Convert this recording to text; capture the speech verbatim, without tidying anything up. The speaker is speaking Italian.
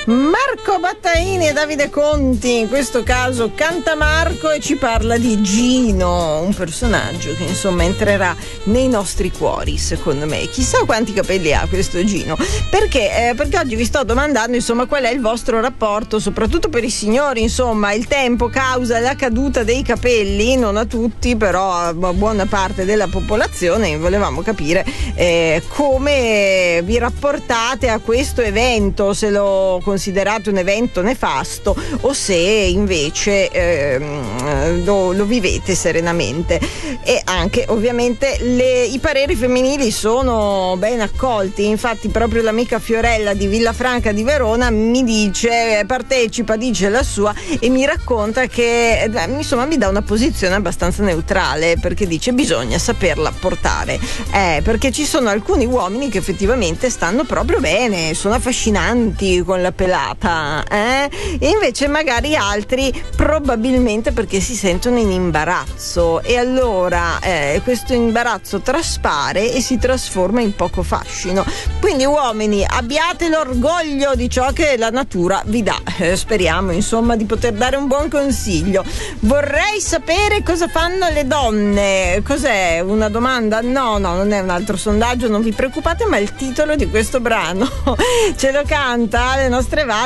Marco Battaini e Davide Conti, in questo caso canta Marco e ci parla di Gino, un personaggio che insomma entrerà nei nostri cuori, secondo me. Chissà quanti capelli ha questo Gino, perché eh, perché oggi vi sto domandando insomma qual è il vostro rapporto, soprattutto per i signori, insomma il tempo causa la caduta dei capelli, non a tutti però a buona parte della popolazione. Volevamo capire eh, come vi rapportate a questo evento, se lo considerate un evento nefasto o se invece ehm, lo, lo vivete serenamente. E anche ovviamente le, i pareri femminili sono ben accolti. Infatti proprio l'amica Fiorella di Villafranca di Verona mi dice, partecipa, dice la sua e mi racconta che insomma mi dà una posizione abbastanza neutrale, perché dice bisogna saperla portare, eh, perché ci sono alcuni uomini che effettivamente stanno proprio bene, sono affascinanti con la pelata, eh? E invece magari altri probabilmente perché si sentono in imbarazzo, e allora eh, questo imbarazzo traspare e si trasforma in poco fascino. Quindi uomini, abbiate l'orgoglio di ciò che la natura vi dà. Eh, speriamo insomma di poter dare un buon consiglio. Vorrei sapere cosa fanno le donne. Cos'è? Una domanda? No, no, non è un altro sondaggio, non vi preoccupate, ma il titolo di questo brano ce lo canta le nostre